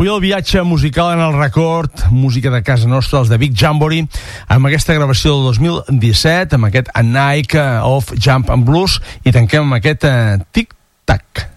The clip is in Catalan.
Avui el viatge musical en el record, música de casa nostra, els de Big Jamboree, amb aquesta gravació del 2017, amb aquest A Night of Jump and Blues, i tanquem amb aquest Tic Tac.